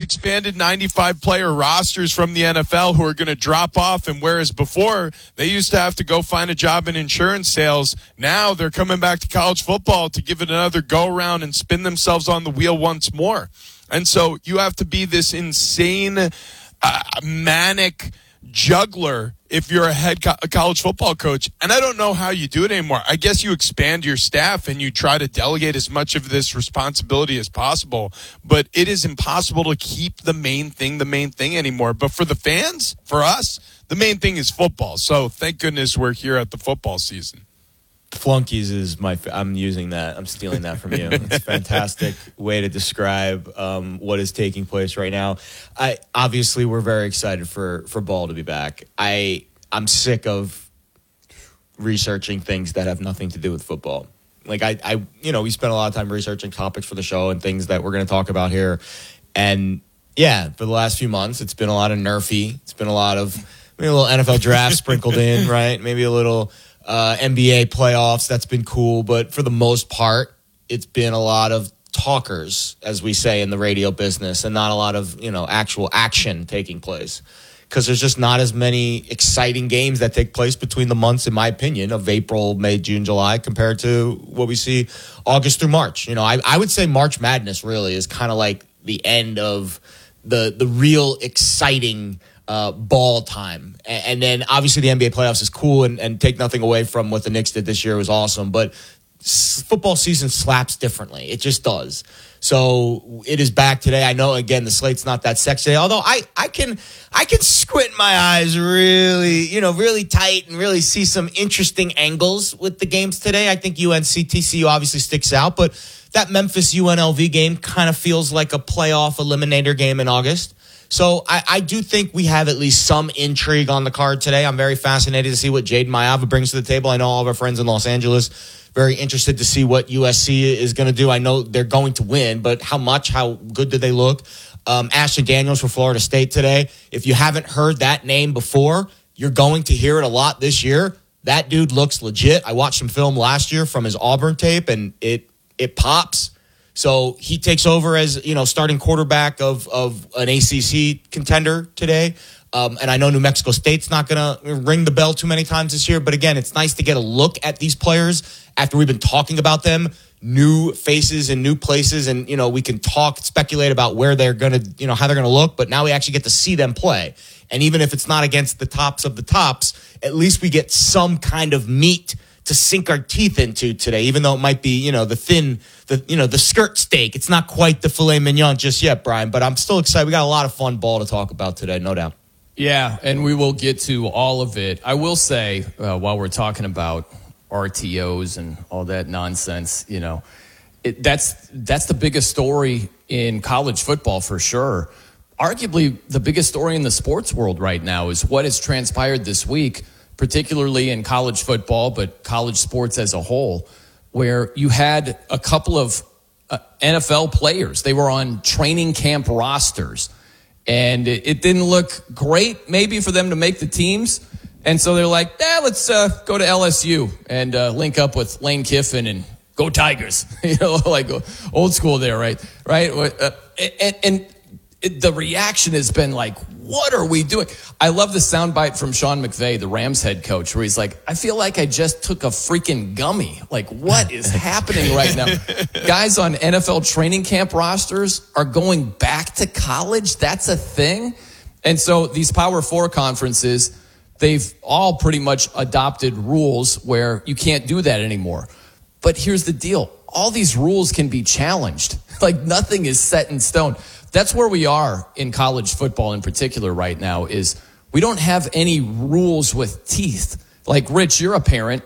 expanded 95-player rosters from the NFL who are going to drop off, and whereas before they used to have to go find a job in insurance sales, now they're coming back to college football to give it another go-around and spin themselves on the wheel once more. And so you have to be this insane, manic juggler if you're a head college football coach. And I don't know how you do it anymore. I guess you expand your staff and you try to delegate as much of this responsibility as possible. But it is impossible to keep the main thing anymore. But for the fans, for us, the main thing is football. So thank goodness we're here at the football season. Flunkies is I'm using that. I'm stealing that from you. It's a fantastic way to describe what is taking place right now. Obviously, we're very excited for Ball to be back. I'm sick of researching things that have nothing to do with football. Like we spent a lot of time researching topics for the show and things that we're going to talk about here. And yeah, for the last few months, it's been a lot of nerfy. It's been a lot of maybe a little NFL draft sprinkled in, right? Maybe a little NBA playoffs. That's been cool. But for the most part, it's been a lot of talkers, as we say in the radio business, and not a lot of, actual action taking place. Because there's just not as many exciting games that take place between the months, in my opinion, of April, May, June, July, compared to what we see August through March. I would say March Madness really is kind of like the end of the real exciting ball time. And then obviously the NBA playoffs is cool and take nothing away from what the Knicks did this year. It was awesome. But football season slaps differently. It just does. So it is back today. I know, again, the slate's not that sexy, although I can squint my eyes really tight and really see some interesting angles with the games today. I think UNC-TCU obviously sticks out, but that Memphis-UNLV game kind of feels like a playoff eliminator game in August. So I do think we have at least some intrigue on the card today. I'm very fascinated to see what Jaden Mayava brings to the table. I know all of our friends in Los Angeles very interested to see what USC is going to do. I know they're going to win, but how good do they look? Ashton Daniels for Florida State today. If you haven't heard that name before, you're going to hear it a lot this year. That dude looks legit. I watched some film last year from his Auburn tape, and it pops. So he takes over as, starting quarterback of an ACC contender today. And I know New Mexico State's not going to ring the bell too many times this year. But again, it's nice to get a look at these players after we've been talking about them, new faces and new places. And, we can speculate about where they're going to, how they're going to look. But now we actually get to see them play. And even if it's not against the tops of the tops, at least we get some kind of meat to sink our teeth into today, even though it might be, the skirt steak. It's not quite the filet mignon just yet, Brian, but I'm still excited. We got a lot of fun ball to talk about today, no doubt. Yeah, and we will get to all of it. I will say, while we're talking about RTOs and all that nonsense, that's the biggest story in college football for sure. Arguably, the biggest story in the sports world right now is what has transpired this week, particularly in college football, but college sports as a whole, where you had a couple of NFL players. They were on training camp rosters, and it didn't look great maybe for them to make the teams. And so they're like, let's go to LSU and link up with Lane Kiffin and go Tigers. Like old school there, right? And the reaction has been like, what are we doing? I love the soundbite from Sean McVay, the Rams head coach, where he's like, I feel like I just took a freaking gummy. Like, what is happening right now? Guys on NFL training camp rosters are going back to college. That's a thing. And so these Power 4 conferences, they've all pretty much adopted rules where you can't do that anymore. But here's the deal. All these rules can be challenged. Like, nothing is set in stone. That's where we are in college football in particular right now, is we don't have any rules with teeth. Like, Rich, you're a parent,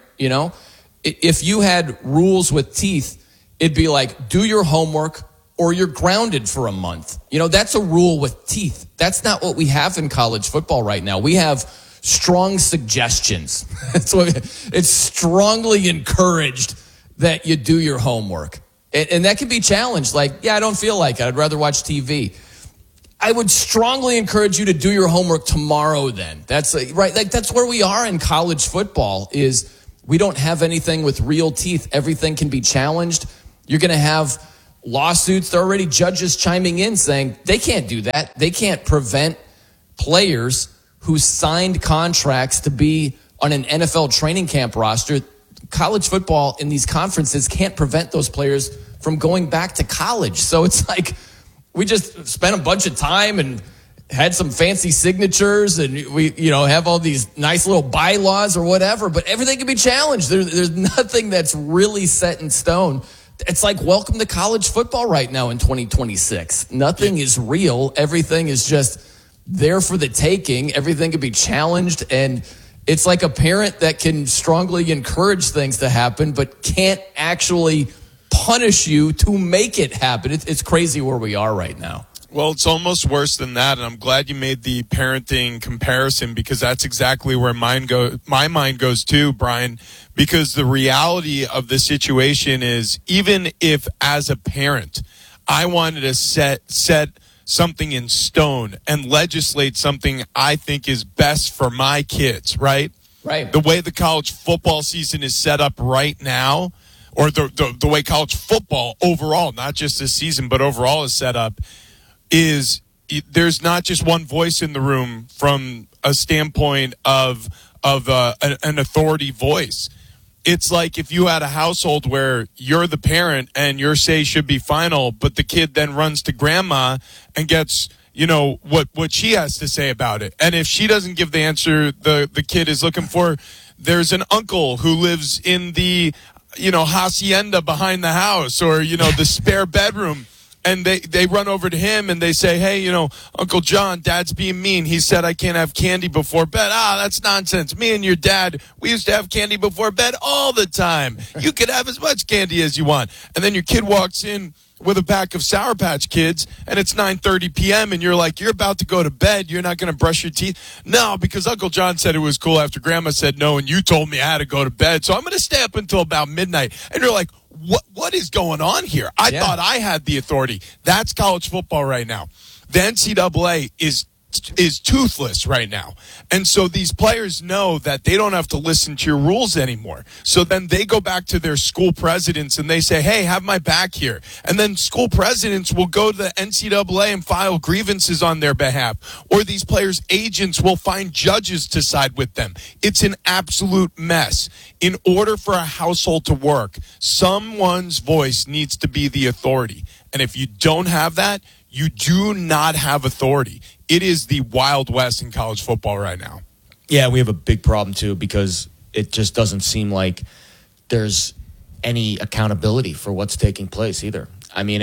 If you had rules with teeth, it'd be like, do your homework or you're grounded for a month. That's a rule with teeth. That's not what we have in college football right now. We have strong suggestions. It's strongly encouraged that you do your homework. And that can be challenged. Like, I don't feel like it. I'd rather watch TV. I would strongly encourage you to do your homework tomorrow then. That's right. Like, that's where we are in college football, is we don't have anything with real teeth. Everything can be challenged. You're going to have lawsuits. There are already judges chiming in saying they can't do that. They can't prevent players who signed contracts to be on an NFL training camp roster. College football in these conferences can't prevent those players from going back to college. So it's like we just spent a bunch of time and had some fancy signatures, and we, have all these nice little bylaws or whatever, but everything can be challenged. There's nothing that's really set in stone. It's like welcome to college football right now in 2026. Nothing is real. Everything is just there for the taking. Everything can be challenged, and it's like a parent that can strongly encourage things to happen, but can't actually punish you to make it happen. It's crazy where we are right now. Well, it's almost worse than that, and I'm glad you made the parenting comparison, because that's exactly where my mind goes too, Brian, because the reality of the situation is, even if as a parent I wanted to set something in stone and legislate something I think is best for my kids, right? Right. The way the college football season is set up right now, or the way college football overall, not just this season, but overall is set up, is there's not just one voice in the room from a standpoint of an authority voice. It's like if you had a household where you're the parent and your say should be final, but the kid then runs to grandma and gets, what she has to say about it. And if she doesn't give the answer the kid is looking for, there's an uncle who lives in the, hacienda behind the house, or, the spare bedroom. And they run over to him and they say, hey, Uncle John, Dad's being mean. He said I can't have candy before bed. That's nonsense. Me and your dad, we used to have candy before bed all the time. You could have as much candy as you want. And then your kid walks in with a pack of Sour Patch Kids, and it's 9:30 p.m., and you're like, you're about to go to bed. You're not going to brush your teeth? No, because Uncle John said it was cool after Grandma said no, and you told me I had to go to bed, so I'm going to stay up until about midnight. And you're like, what is going on here? I thought I had the authority. That's college football right now. The NCAA is toothless right now. And so these players know that they don't have to listen to your rules anymore. So then they go back to their school presidents and they say, hey, have my back here. And then school presidents will go to the NCAA and file grievances on their behalf. Or these players' agents will find judges to side with them. It's an absolute mess. In order for a household to work, someone's voice needs to be the authority. And if you don't have that, you do not have authority. It is the Wild West in college football right now. Yeah, we have a big problem, too, because it just doesn't seem like there's any accountability for what's taking place either. I mean,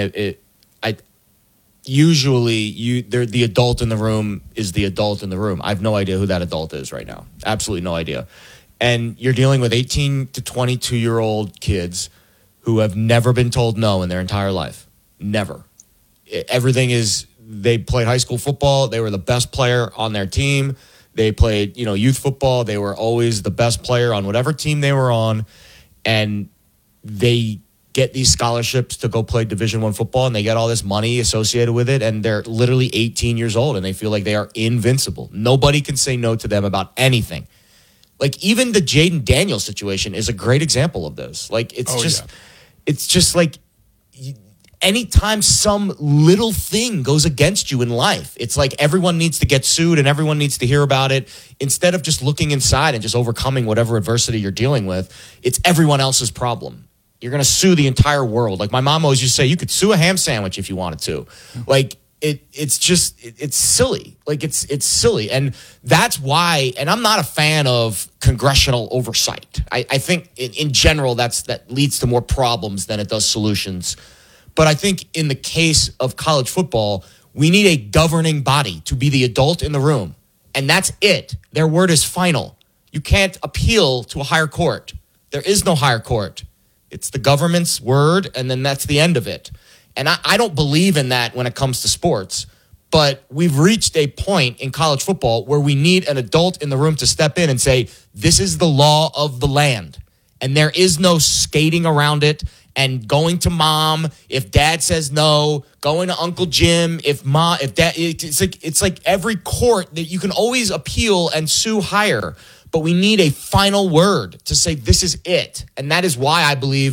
usually the adult in the room is the adult in the room. I have no idea who that adult is right now. Absolutely no idea. And you're dealing with 18 to 22-year-old kids who have never been told no in their entire life. Never. Everything is, they played high school football. They were the best player on their team. They played, youth football. They were always the best player on whatever team they were on. And they get these scholarships to go play Division I football, and they get all this money associated with it. And they're literally 18 years old, and they feel like they are invincible. Nobody can say no to them about anything. Like, even the Jaden Daniels situation is a great example of this. Like, it's just like, anytime some little thing goes against you in life, it's like everyone needs to get sued and everyone needs to hear about it. Instead of just looking inside and just overcoming whatever adversity you're dealing with, it's everyone else's problem. You're going to sue the entire world. Like my mom always used to say, you could sue a ham sandwich if you wanted to. Like it's silly. Like it's silly. And that's why, and I'm not a fan of congressional oversight. I think in general, that leads to more problems than it does solutions. But I think in the case of college football, we need a governing body to be the adult in the room. And that's it. Their word is final. You can't appeal to a higher court. There is no higher court. It's the government's word, and then that's the end of it. And I don't believe in that when it comes to sports. But we've reached a point in college football where we need an adult in the room to step in and say, this is the law of the land. And there is no skating around it. And going to mom if dad says no, going to Uncle Jim if dad. It's like every court that you can always appeal and sue higher, but we need a final word to say this is it. And that is why I believe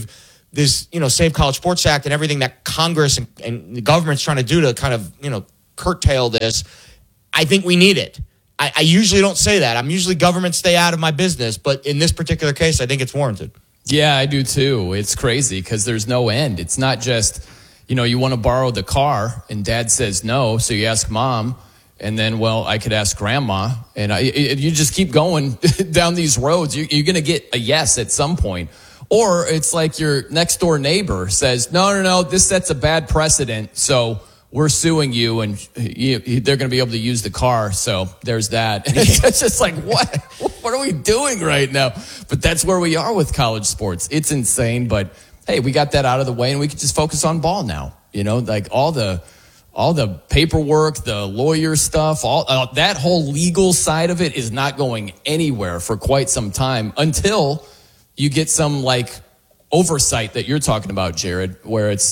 this, Save College Sports Act and everything that Congress and the government's trying to do to kind of, curtail this, I think we need it. I usually don't say that. I'm usually government stay out of my business, but in this particular case, I think it's warranted. Yeah, I do too. It's crazy because there's no end. It's not just, you want to borrow the car and dad says no, so you ask mom, and then, I could ask grandma, and you just keep going down these roads. You're going to get a yes at some point. Or it's like your next door neighbor says, no, this sets a bad precedent, so we're suing you, and they're going to be able to use the car. So there's that. And it's just like, what are we doing right now? But that's where we are with college sports. It's insane. But hey, we got that out of the way, and we can just focus on ball now. Like all the paperwork, the lawyer stuff, all that whole legal side of it is not going anywhere for quite some time until you get some like oversight that you're talking about, Jared, where it's,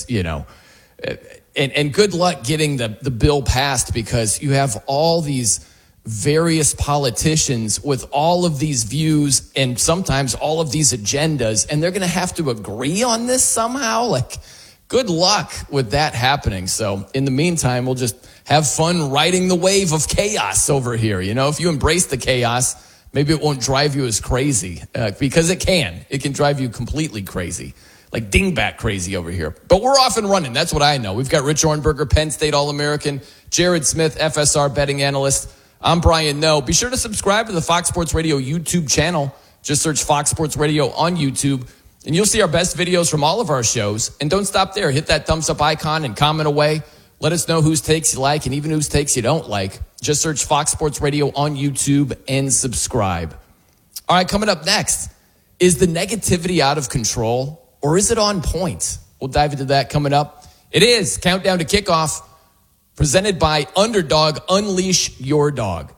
and good luck getting the bill passed, because you have all these various politicians with all of these views and sometimes all of these agendas, and they're going to have to agree on this somehow. Like, good luck with that happening. So in the meantime, we'll just have fun riding the wave of chaos over here. If you embrace the chaos, maybe it won't drive you as crazy, because it can drive you completely crazy. Like dingbat crazy over here. But we're off and running. That's what I know. We've got Rich Ornberger, Penn State All-American, Jared Smith, FSR betting analyst. I'm Brian Noe. Be sure to subscribe to the Fox Sports Radio YouTube channel. Just search Fox Sports Radio on YouTube, and you'll see our best videos from all of our shows. And don't stop there. Hit that thumbs up icon and comment away. Let us know whose takes you like and even whose takes you don't like. Just search Fox Sports Radio on YouTube and subscribe. All right, coming up next, is the negativity out of control? Or is it on point? We'll dive into that coming up. It is Countdown to Kickoff, presented by Underdog. Unleash your dog.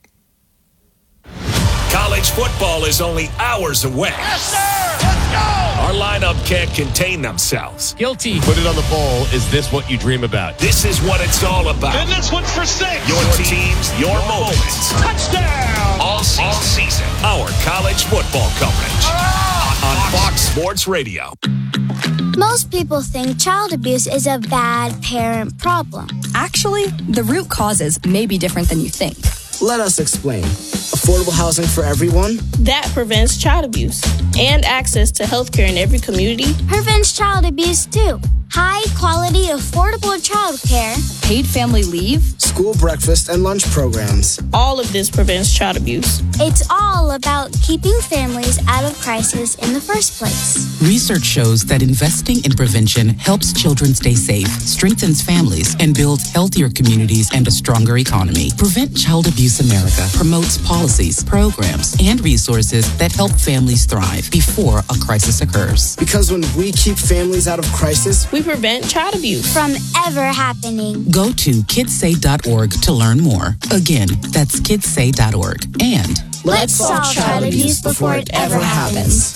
College football is only hours away. Yes, sir! Let's go! Our lineup can't contain themselves. Guilty. Put it on the bowl. Is this what you dream about? This is what it's all about. And this one's for 6. Your teams, your moments. Touchdown! All season. Our college football coverage. On Fox Sports Radio. Most people think child abuse is a bad parent problem. Actually, the root causes may be different than you think. Let us explain. Affordable housing for everyone. That prevents child abuse. And access to healthcare in every community. Prevents child abuse too. High quality, affordable childcare. Paid family leave. School breakfast and lunch programs. All of this prevents child abuse. It's all about keeping families out of crisis in the first place. Research shows that investing in prevention helps children stay safe, strengthens families, and builds healthier communities and a stronger economy. Prevent Child Abuse America promotes policies, programs, and resources that help families thrive before a crisis occurs. Because when we keep families out of crisis, we prevent child abuse from ever happening. Go to kidssay.org to learn more. Again, that's kidssay.org. And let's solve child abuse before it ever happens.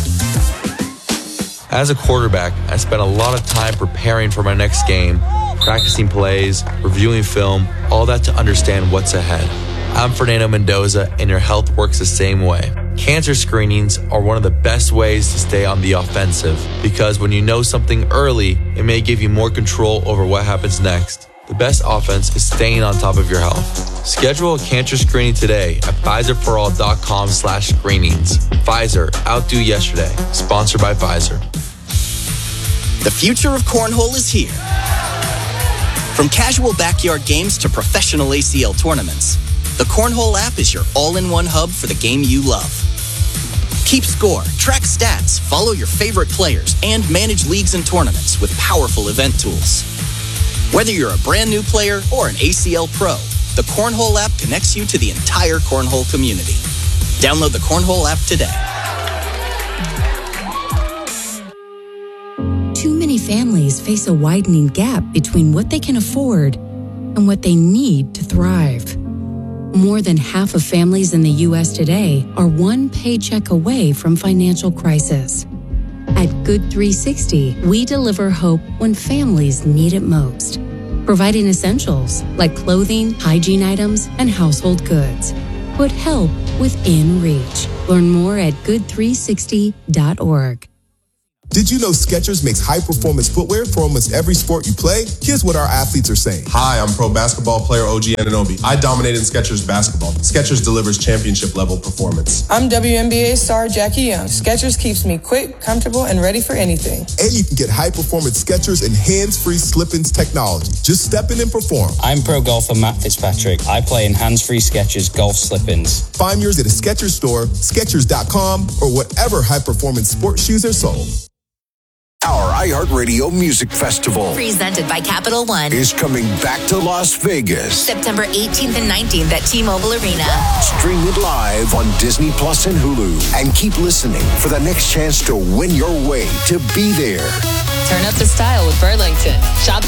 As a quarterback, I spent a lot of time preparing for my next game, practicing plays, reviewing film, all that to understand what's ahead. I'm Fernando Mendoza, and your health works the same way. Cancer screenings are one of the best ways to stay on the offensive, because when you know something early, it may give you more control over what happens next. The best offense is staying on top of your health. Schedule a cancer screening today at PfizerForAll.com/screenings. Pfizer, outdo yesterday. Sponsored by Pfizer. The future of cornhole is here. From casual backyard games to professional ACL tournaments, the Cornhole app is your all-in-one hub for the game you love. Keep score, track stats, follow your favorite players, and manage leagues and tournaments with powerful event tools. Whether you're a brand new player or an ACL pro, the Cornhole app connects you to the entire cornhole community. Download the Cornhole app today. Too many families face a widening gap between what they can afford and what they need to thrive. More than half of families in the U.S. today are one paycheck away from financial crisis. At Good 360, we deliver hope when families need it most, providing essentials like clothing, hygiene items, and household goods. Put help within reach. Learn more at good360.org. Did you know Skechers makes high-performance footwear for almost every sport you play? Here's what our athletes are saying. Hi, I'm pro basketball player OG Anunoby. I dominate in Skechers basketball. Skechers delivers championship-level performance. I'm WNBA star Jackie Young. Skechers keeps me quick, comfortable, and ready for anything. And you can get high-performance Skechers and hands-free slip-ins technology. Just step in and perform. I'm pro golfer Matt Fitzpatrick. I play in hands-free Skechers golf slip-ins. Find yours at a Skechers store, Skechers.com, or whatever high-performance sports shoes are sold. Our iHeartRadio Music Festival, presented by Capital One, is coming back to Las Vegas. September 18th and 19th at T-Mobile Arena. Stream it live on Disney Plus and Hulu. And keep listening for the next chance to win your way to be there. Turn up the style with Burlington. Shop